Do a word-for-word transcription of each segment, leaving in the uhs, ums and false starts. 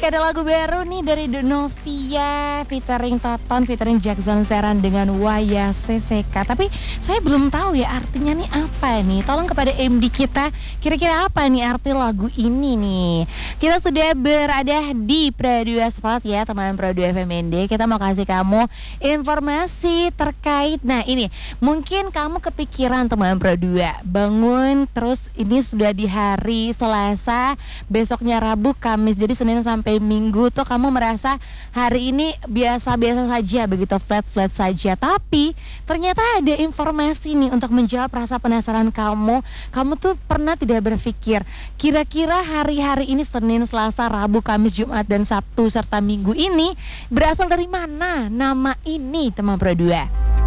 Baik, ada lagu baru nih dari Novia featuring Toton, featuring Jackson Seran dengan Waya C C K. Tapi saya belum tahu ya artinya nih apa nih. Tolong kepada M D kita, kira-kira apa nih arti lagu ini nih. Kita sudah berada di Pro dua Spot ya teman Pro dua F M N D. Kita mau kasih kamu informasi terkait. Nah ini, mungkin kamu kepikiran teman Pro dua, bangun terus ini sudah di hari Selasa, besoknya Rabu, Kamis, jadi Senin sampai Minggu tuh kamu merasa hari ini biasa-biasa saja, begitu flat-flat saja. Tapi ternyata ada informasi nih untuk menjawab rasa penasaran kamu. Kamu tuh pernah tidak berpikir kira-kira hari-hari ini Senin, Selasa, Rabu, Kamis, Jumat, dan Sabtu serta Minggu ini berasal dari mana nama ini teman Pro dua?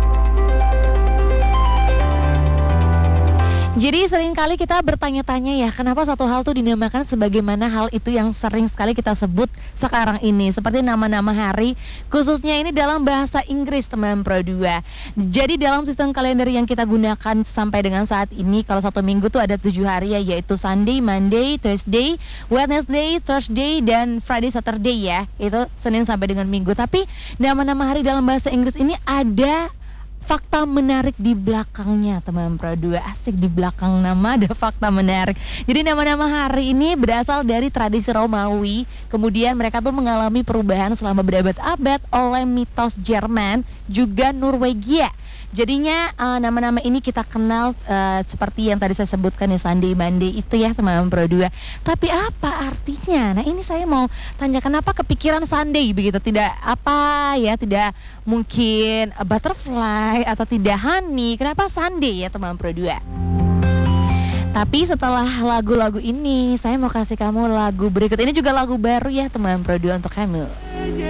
Jadi seringkali kita bertanya-tanya ya, kenapa satu hal tuh dinamakan sebagaimana hal itu yang sering sekali kita sebut sekarang ini, seperti nama-nama hari, khususnya ini dalam bahasa Inggris teman Pro dua. Jadi dalam sistem kalender yang kita gunakan sampai dengan saat ini, kalau satu minggu tuh ada tujuh hari ya, yaitu Sunday, Monday, Tuesday, Wednesday, Thursday, dan Friday, Saturday ya. Itu Senin sampai dengan Minggu. Tapi nama-nama hari dalam bahasa Inggris ini ada fakta menarik di belakangnya teman Pro dua. Asik, di belakang nama ada fakta menarik. Jadi nama-nama hari ini berasal dari tradisi Romawi. Kemudian mereka tuh mengalami perubahan selama berabad-abad oleh mitos Jerman juga Norwegia. Jadinya uh, nama-nama ini kita kenal uh, seperti yang tadi saya sebutkan ya, Sunday, Monday itu ya teman Pro dua. Tapi apa artinya? Nah ini saya mau tanya, kenapa kepikiran Sunday begitu? Tidak apa ya, tidak mungkin butterfly atau tidak honey. Kenapa Sunday ya teman Pro dua? Tapi setelah lagu-lagu ini saya mau kasih kamu lagu berikut. Ini juga lagu baru ya teman Pro dua untuk kamu.